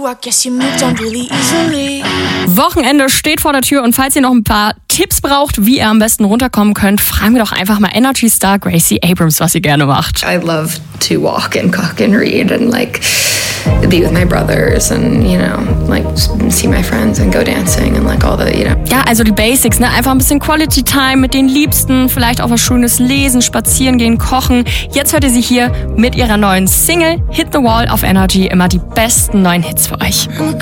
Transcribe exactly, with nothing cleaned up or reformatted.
I guess you moved on really easily. Wochenende steht vor der Tür und falls ihr noch ein paar Tipps braucht, wie ihr am besten runterkommen könnt, fragen wir doch einfach mal Energy-Star Gracie Abrams, was sie gerne macht. I love to walk and cook and read and like be with my brothers and, you know, like see my friends and go dancing and like all the, you know. Ja, also die Basics, ne? Einfach ein bisschen Quality Time mit den Liebsten, vielleicht auch was Schönes lesen, spazieren gehen, kochen. Jetzt hört ihr sie hier mit ihrer neuen Single Hit the Wall auf Energy. Immer die besten neuen Hits für euch.